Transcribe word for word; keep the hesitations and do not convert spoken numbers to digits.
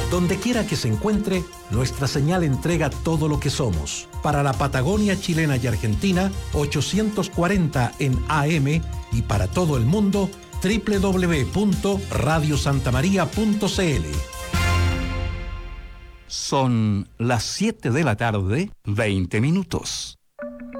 Donde quiera que se encuentre, nuestra señal entrega todo lo que somos. Para la Patagonia chilena y argentina, ochocientos cuarenta en A M, y para todo el mundo, doble u doble u doble u punto radio santa maría punto c l. Son las siete de la tarde, veinte minutos.